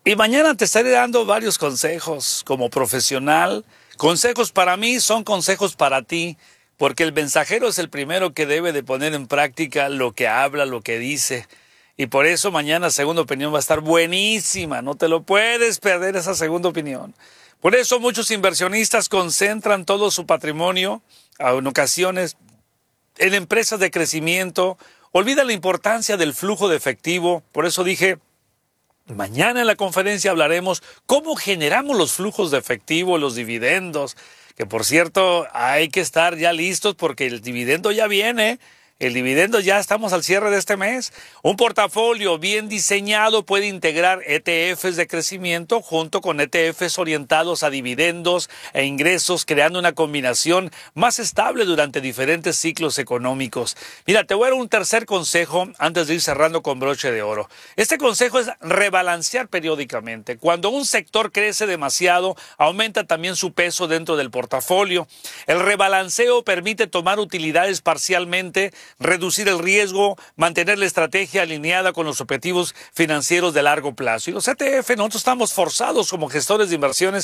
Y mañana te estaré dando varios consejos como profesional. Consejos para mí son consejos para ti, porque el mensajero es el primero que debe de poner en práctica lo que habla, lo que dice. Y por eso mañana Segunda Opinión va a estar buenísima. No te lo puedes perder esa segunda opinión. Por eso muchos inversionistas concentran todo su patrimonio, en ocasiones, en empresas de crecimiento. Olvidan la importancia del flujo de efectivo. Por eso dije, mañana en la conferencia hablaremos cómo generamos los flujos de efectivo, los dividendos, que por cierto hay que estar ya listos porque el dividendo ya viene. El dividendo ya estamos al cierre de este mes. Un portafolio bien diseñado puede integrar ETFs de crecimiento junto con ETFs orientados a dividendos e ingresos, creando una combinación más estable durante diferentes ciclos económicos. Mira, te voy a dar un tercer consejo antes de ir cerrando con broche de oro. Este consejo es rebalancear periódicamente. Cuando un sector crece demasiado, aumenta también su peso dentro del portafolio. El rebalanceo permite tomar utilidades parcialmente, reducir el riesgo, mantener la estrategia alineada con los objetivos financieros de largo plazo. Y los ETF, nosotros estamos forzados como gestores de inversiones